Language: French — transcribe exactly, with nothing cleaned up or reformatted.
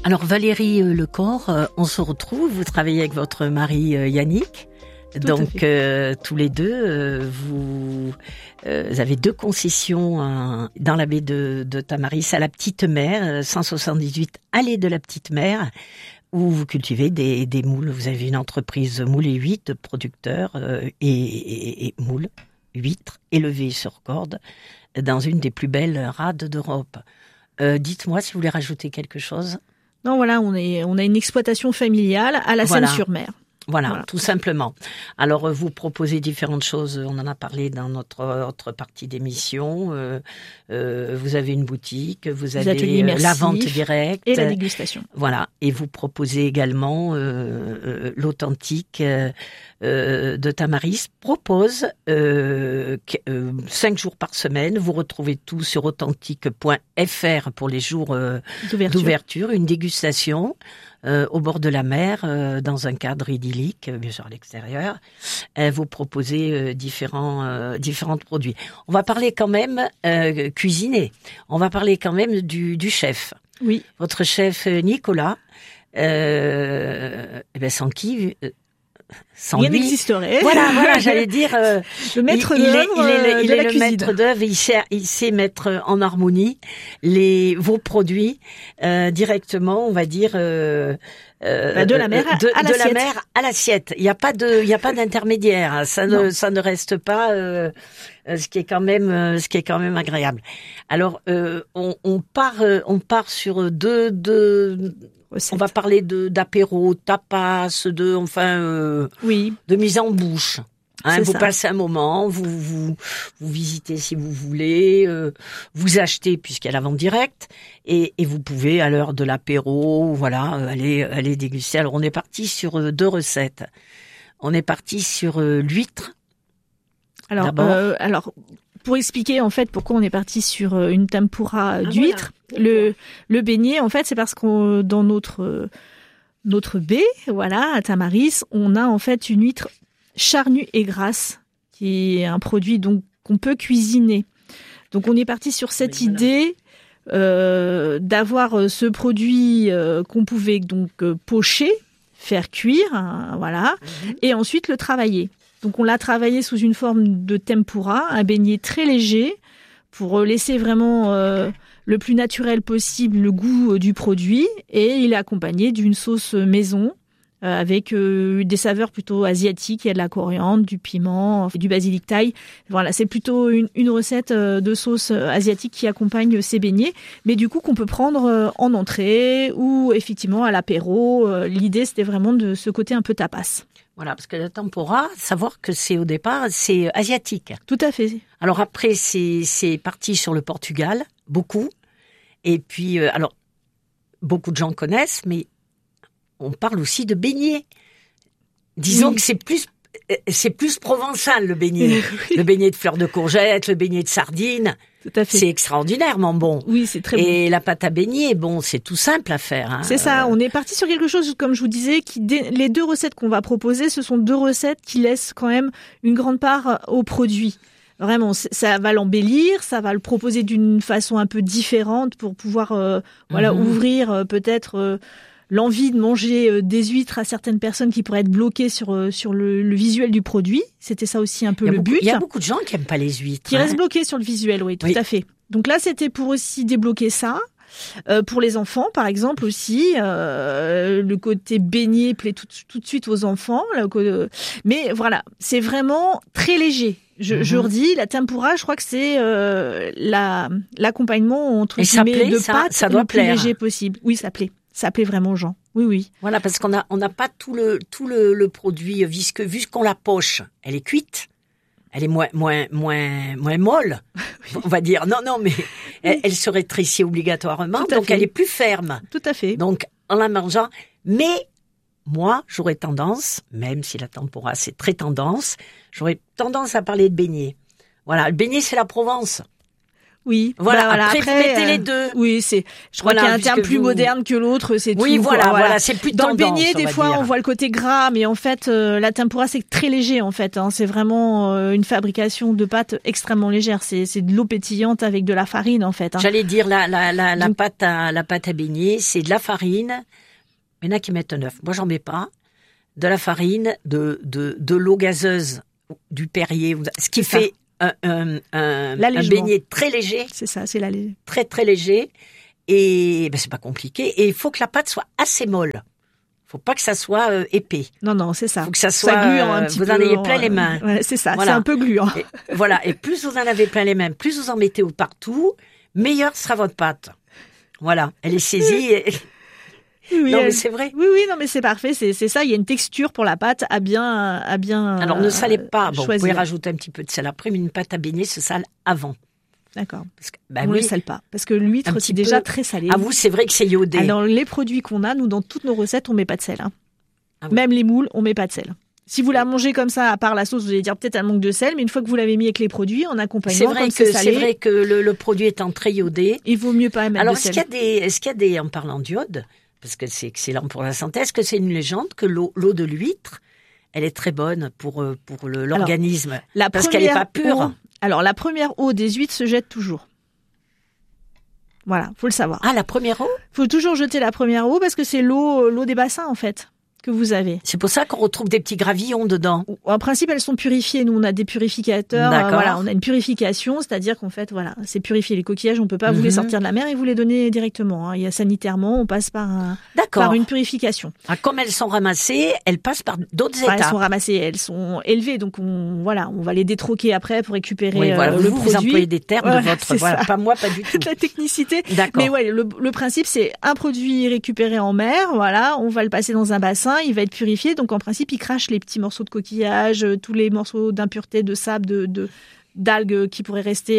Alors Valérie euh, Lecor, euh, on se retrouve, vous travaillez avec votre mari euh, Yannick. Tout Donc euh, tous les deux, euh, vous, euh, vous avez deux concessions hein, dans la baie de, de Tamaris à la Petite Mer, euh, cent soixante-dix-huit allée de la Petite Mer, où vous cultivez des, des moules. Vous avez une entreprise moules et huîtres, producteurs euh, et, et, et moules, huîtres élevées sur corde, dans une des plus belles rades d'Europe. Euh, dites-moi si vous voulez rajouter quelque chose. Non, voilà, on est, on a une exploitation familiale à la Voilà. Seine-sur-Mer. Voilà, Voilà, tout simplement. Alors, vous proposez différentes choses. On en a parlé dans notre autre partie d'émission. Euh, euh, vous avez une boutique, vous avez ateliers immersifs la vente directe. Et la dégustation. Voilà. Et vous proposez également euh, euh, l'authentique euh, euh, de Tamaris. Propose euh, euh, cinq jours par semaine. Vous retrouvez tout sur authentique point f r pour les jours euh, D'ouverture. d'ouverture. Une dégustation. Euh, au bord de la mer, euh, dans un cadre idyllique, bien sûr à l'extérieur, euh, vous proposez euh, différents euh, différents produits. On va parler quand même euh, cuisiner. On va parler quand même du, du chef. Oui. Votre chef Nicolas, euh, eh ben sans qui euh, sans Rien lui, n'existerait. Voilà, voilà, j'allais dire. Euh, le maître il, il d'œuvre est, il est, le, il de est la le cuisine. maître d'œuvre. Il sait, il sait mettre en harmonie les vos produits euh, directement, on va dire. Euh, euh, bah de la mer à, de, à de l'assiette. la mer à l'assiette. Il n'y a pas de, il y a pas d'intermédiaire. Ça ne, non. ça ne reste pas. Euh, ce qui est quand même, euh, ce qui est quand même agréable. Alors, euh, on, on part, euh, on part sur deux, deux. Recette. On va parler de d'apéro, tapas, de enfin euh, oui. de mise en bouche. Hein, vous ça. passez un moment, vous vous vous visitez si vous voulez, euh, vous achetez puisqu'il y a la vente directe et, et vous pouvez à l'heure de l'apéro, voilà, aller aller déguster. Alors on est parti sur euh, deux recettes. On est parti sur euh, l'huître. Alors euh, alors pour expliquer en fait pourquoi on est parti sur une tempura ah, d'huître, voilà. le le beignet en fait c'est parce qu'on dans notre notre baie, voilà, à Tamaris, on a en fait une huître charnue et grasse qui est un produit donc qu'on peut cuisiner. Donc on est parti sur cette Mais idée voilà. euh, d'avoir ce produit euh, qu'on pouvait donc euh, pocher, faire cuire, hein, voilà, mm-hmm. et ensuite le travailler. Donc on l'a travaillé sous une forme de tempura, un beignet très léger pour laisser vraiment euh, le plus naturel possible le goût euh, du produit et il est accompagné d'une sauce maison euh, avec euh, des saveurs plutôt asiatiques, il y a de la coriandre, du piment, du basilic thaï. Voilà, c'est plutôt une, une recette euh, de sauce asiatique qui accompagne ces beignets, mais du coup qu'on peut prendre euh, en entrée ou effectivement à l'apéro. Euh, l'idée c'était vraiment de ce côté un peu tapas. Voilà, parce que la tempura, savoir que c'est au départ, c'est asiatique. Tout à fait. Alors après, c'est c'est parti sur le Portugal, beaucoup. Et puis, euh, alors, beaucoup de gens connaissent, mais on parle aussi de beignets. Disons oui. que c'est plus c'est plus provençal le beignet. Oui. Le beignet de fleurs de courgettes, le beignet de sardines. Tout à fait. C'est extraordinairement bon. Oui, c'est très bon. Et la pâte à beignet, bon, c'est tout simple à faire. Hein. C'est ça, on est parti sur quelque chose, comme je vous disais, qui les deux recettes qu'on va proposer, ce sont deux recettes qui laissent quand même une grande part au produit. Vraiment, ça va l'embellir, ça va le proposer d'une façon un peu différente pour pouvoir euh, voilà, mmh. ouvrir euh, peut-être... Euh, l'envie de manger des huîtres à certaines personnes qui pourraient être bloquées sur sur le, le visuel du produit. C'était ça aussi un peu le beaucoup, but. Il y a beaucoup de gens qui aiment pas les huîtres. Qui hein. restent bloqués sur le visuel, oui, tout oui. à fait. Donc là, c'était pour aussi débloquer ça. Euh, pour les enfants, par exemple, aussi, euh, le côté beignet plaît tout, tout de suite aux enfants. Là, euh, mais voilà, c'est vraiment très léger. Je, mm-hmm. je redis, la tempura, je crois que c'est euh, la, l'accompagnement entre guillemets de ça, pâtes ça doit le plus plaire. léger possible. Oui, ça plaît. Ça plaît vraiment aux gens. Oui, oui. Voilà, parce qu'on a, on n'a pas tout le, tout le, le produit visqueux. Vu qu'on la poche, elle est cuite. Elle est moins, moins, moins, moins molle. Oui. On va dire. Non, non, mais oui. elle, elle se rétrécit obligatoirement. Donc, fait. Elle est plus ferme. Tout à fait. Donc, en la mangeant. Mais, moi, j'aurais tendance, même si la tempura, c'est très tendance, j'aurais tendance à parler de beignet. Voilà. Le beignet, c'est la Provence. Oui. Voilà. Bah, voilà. Après, Après, vous mettez euh, les deux. Oui, c'est. Je crois Voilà, qu'il y a un terme puisque plus vous- moderne que l'autre. C'est Oui, tout. voilà, quoi, voilà, c'est plus Dans le tendance, beignet, on des va fois, dire. on voit le côté gras, mais en fait, euh, la tempura c'est très léger en fait. Hein. C'est vraiment euh, une fabrication de pâte extrêmement légère. C'est c'est de l'eau pétillante avec de la farine en fait. Hein. J'allais dire la la la, la Donc- pâte à la pâte à beignet, c'est de la farine. Il y en a qui mettent un œuf. Moi, j'en mets pas. De la farine, de de de l'eau gazeuse, du Perrier, ce qui C'est ça. fait un un, un, un L'allègement. beignet très léger, C'est ça, c'est la légère. très très léger. Et ben, c'est pas compliqué. Et il faut que la pâte soit assez molle. Faut pas que ça soit euh, épais. Non, non, c'est ça. Faut que ça soit. Ça gluant un euh, petit vous peu. en ayez plein les mains. Ouais, c'est ça. Voilà. C'est un peu gluant. Et, voilà. Et plus vous en avez plein les mains, plus vous en mettez au partout, meilleure sera votre pâte. Voilà. Elle est saisie. Et... Oui, non, elle- mais c'est vrai. Oui, oui, non, mais c'est parfait. C'est c'est ça. Il y a une texture pour la pâte à bien, à bien. Alors, ne salez pas. euh, Bon, vous choisir. pouvez rajouter un petit peu de sel après, mais une pâte à beignet se sale avant. D'accord. Parce que, bah on oui, le sale pas parce que Un l'huître petit c'est déjà peu. très salé. à vous, c'est vrai que c'est iodé. Alors les produits qu'on a, nous dans toutes nos recettes, on met pas de sel. Hein. Ah oui. Même les moules, on met pas de sel. Si vous la mangez comme ça, à part la sauce, vous allez dire peut-être un manque de sel, mais une fois que vous l'avez mis avec les produits, en c'est accompagnement, vrai comme que c'est c'est salé, vrai que le, le produit étant très iodé. il vaut mieux pas mettre Alors, de est-ce sel. qu'il y a des, est-ce qu'il y a des, en parlant d'iode, parce que c'est excellent pour la santé, est-ce que c'est une légende que l'eau, l'eau de l'huître, elle est très bonne pour, euh, pour le, l'organisme? La parce qu'elle est pas première pure. eau- alors la première eau des huîtres se jette toujours. Voilà, faut le savoir. Ah, la première eau? Faut toujours jeter la première eau parce que c'est l'eau, l'eau des bassins en fait que vous avez. C'est pour ça qu'on retrouve des petits gravillons dedans. En principe, elles sont purifiées. Nous, on a des purificateurs. D'accord. euh, voilà, on a une purification, c'est-à-dire qu'en fait, voilà, c'est purifié. Les coquillages, on peut pas vous les Mhm. sortir de la mer et vous les donner directement. Hein. Il y a sanitairement, on passe par, un- D'accord. par une purification. Ah, comme elles sont ramassées, elles passent par d'autres Enfin, elles étapes. sont ramassées, elles sont élevées, donc on, voilà, on va les détroquer après pour récupérer Oui, voilà. euh, vous, le vous produit. employez des termes Voilà, de votre, c'est voilà. ça. Pas moi, pas du tout. La technicité. D'accord. Mais ouais, le, le principe, c'est un produit récupéré en mer, voilà, on va le passer dans un bassin, il va être purifié, donc en principe, il crache les petits morceaux de coquillage, euh, tous les morceaux d'impureté, de sable, de, de, d'algues qui pourraient rester